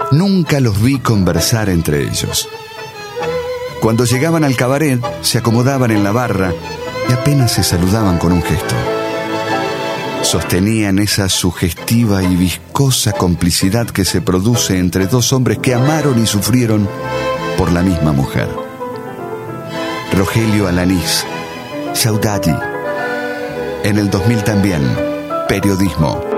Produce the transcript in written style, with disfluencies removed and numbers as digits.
nunca los vi conversar entre ellos. Cuando llegaban al cabaret, se acomodaban en la barra y apenas se saludaban con un gesto. Sostenían esa sugestiva y viscosa complicidad que se produce entre dos hombres que amaron y sufrieron por la misma mujer. Rogelio Alanís, Saudade. En el 2000 también, Periodismo.